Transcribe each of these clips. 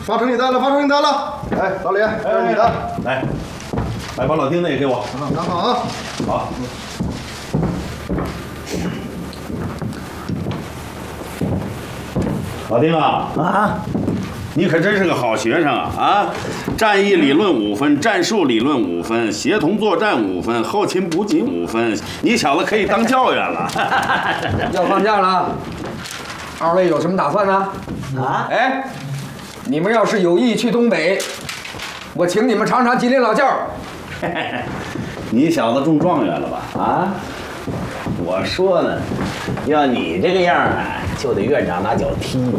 发成绩单了，发成绩单了。哎，老李，这是你的。 来，把老丁的也给我。 拿好啊。 好。老丁啊，你可真是个好学生啊！战役理论5分，战术理论5分，协同作战5分，后勤补给5分，你小子可以当教员了。 要放假了，二位有什么打算呢？哎，你们要是有意去东北，我请你们尝尝吉林老窖。 你小子中状元了吧？啊！我说呢，要你这个样啊，就得院长拿脚踢你，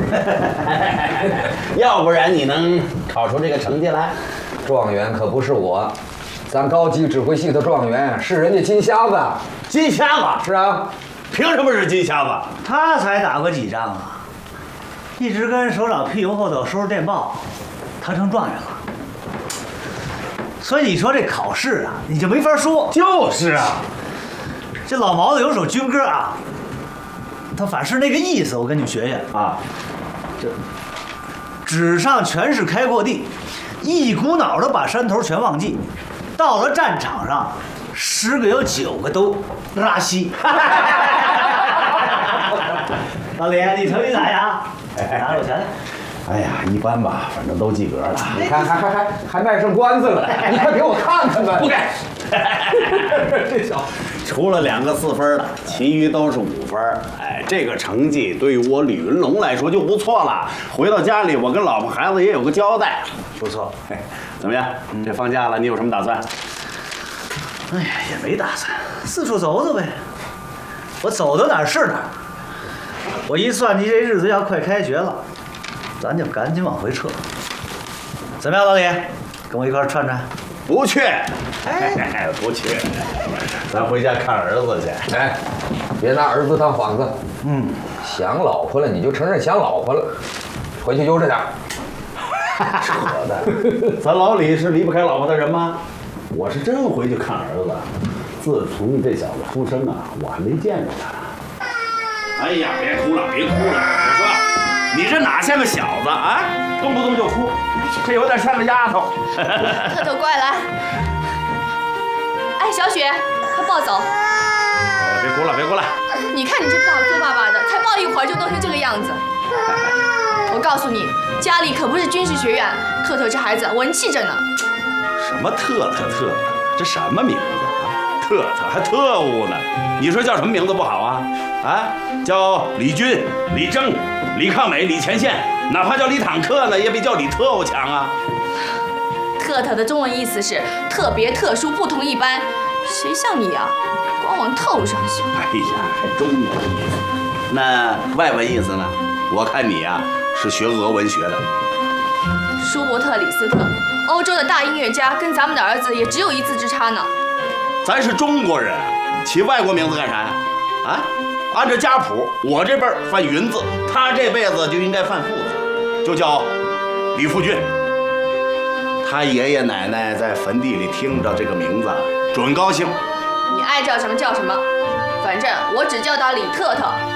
要不然你能考出这个成绩来？ 状元可不是我，咱高级指挥系的状元是人家金瞎子。 金瞎子？ 是啊， 凭什么是金瞎子？ 他才打过几仗啊？一直跟首长屁股后头收拾电报，他成状元了。所以你说这考试啊，你就没法说。 就是啊。 这老毛子有首军歌啊，他反是那个意思，我跟你们学学啊。这纸上全是开阔地，一股脑的把山头全忘记。到了战场上，10个有9个都拉稀。老李，你成绩咋样？拿着我钱来。 哎呀，一般吧，反正都及格了。 你看，还卖上关子了，你快给我看看吧。 不给。这小子除了2个4分的，其余都是5分。哎，这个成绩对于我吕云龙来说就不错了。回到家里，我跟老婆孩子也有个交代。 不错。 怎么样？这放假了，你有什么打算？ 哎呀，也没打算，四处走走呗。我走到哪儿是哪儿。我一算计这日子要快开学了，咱就赶紧往回撤。怎么样，老李，跟我一块串串？ 不去。哎，不去。咱回家看儿子去。 哎，别拿儿子当幌子。想老婆了你就承认想老婆了，回去悠着点。 扯淡！咱老李是离不开老婆的人吗？我是真回去看儿子。自从这小子出生啊，我还没见着他。哎呀，别哭了，别哭了！我说，你这哪像个小子啊？动不动就哭，这有点像个丫头。 特特过来。哎，小雪，快抱走。 别哭了，别哭了。 你看你这做爸爸的，才抱一会儿就弄成这个样子。我告诉你，家里可不是军事学院，特特这孩子文气着呢。 什么特特，这什么名字啊？特特还特务呢？你说叫什么名字不好啊？啊，叫李军、李征、李抗美、李前线，哪怕叫李坦克呢，也比叫李特务强啊。 特特的中文意思是特别、特殊、不同一般。谁像你啊，光往特务上想。 哎呀，还中文意思，那外文意思呢？我看你啊是学俄文学的。 舒伯特·李斯特，欧洲的大音乐家，跟咱们的儿子也只有一字之差呢。 咱是中国人，起外国名字干啥呀？啊，按照家谱，我这辈儿犯云字，他这辈子就应该犯父字，就叫李富俊。他爷爷奶奶在坟地里听着这个名字，准高兴。 你爱叫什么叫什么，反正我只叫他李特特。